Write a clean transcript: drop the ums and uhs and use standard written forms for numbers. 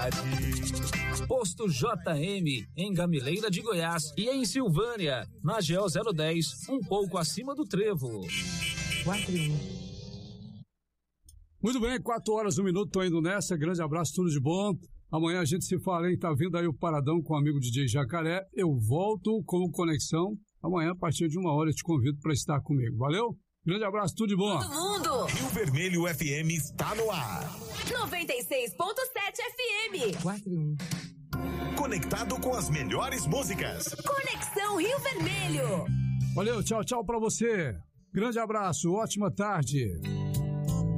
qualidade. Posto JM, em Gamileira de Goiás e em Silvânia, na GO 010, um pouco acima do Trevo. 4-1. Muito bem, 4h01, tô indo nessa, grande abraço, tudo de bom. Amanhã a gente se fala, hein, tá vindo aí o Paradão com o amigo DJ Jacaré, eu volto com o Conexão, amanhã a partir de 1h eu te convido para estar comigo, valeu? Grande abraço, tudo de bom. Todo mundo! Rio Vermelho FM está no ar. 96.7 FM. 4-1. Conectado com as melhores músicas. Conexão Rio Vermelho. Valeu, tchau, tchau pra você. Grande abraço, ótima tarde.